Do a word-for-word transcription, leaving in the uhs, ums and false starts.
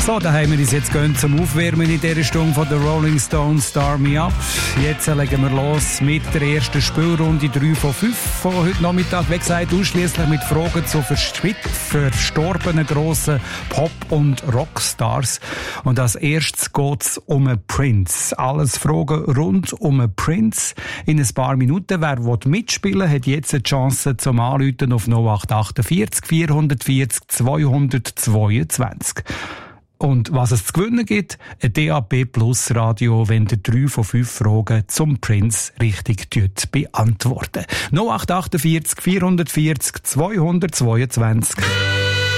So, da haben wir uns jetzt gehen zum Aufwärmen in dieser Stunde von den Rolling Stones «Start Me Up». Jetzt legen wir los mit der ersten Spielrunde drei von fünf von heute Nachmittag. Wie gesagt, ausschliesslich mit Fragen zu verstorbenen grossen Pop- und Rockstars. Und als erstes geht es um einen Prince. Alles Fragen rund um einen Prince in ein paar Minuten. Wer mitspielen will, hat jetzt eine Chance zum Anrufen auf null acht achtundvierzig vierhundertvierzig zweihundertzweiundzwanzig. Und was es zu gewinnen gibt, ein D A B Plus Radio, wenn ihr drei von fünf Fragen zum Prince richtig beantwortet. null acht achtundvierzig vierhundertvierzig zweihundertzweiundzwanzig.